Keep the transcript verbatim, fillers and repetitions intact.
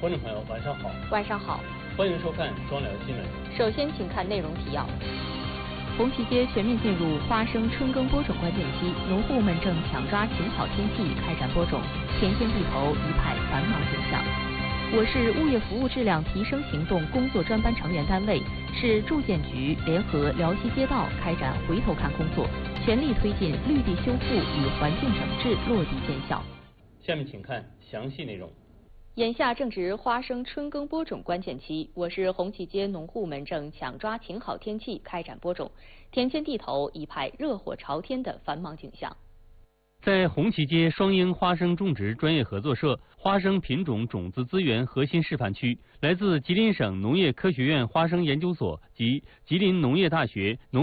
观众朋友，晚上好。 晚上好， 欢迎收看双聊新闻。 首先，请看内容提要。 红旗街全面进入花生春耕播种关键期，农户们正抢抓晴好天气开展播种，田间地头一派繁忙景象。我市物业服务质量提升行动工作专班成员单位市住建局联合辽西街道开展回头看工作，全力推进绿地修复与环境整治落地见效。 下面请看详细内容。 眼下正值花生春耕播种关键期，我市红旗街农户们正抢抓晴好天气开展播种，田间地头一派热火朝天的繁忙景象。 在红旗街双英花生种植专业合作社花生品种种子资源核心示范区，来自吉林省农业科学院花生研究所及吉林农业大学农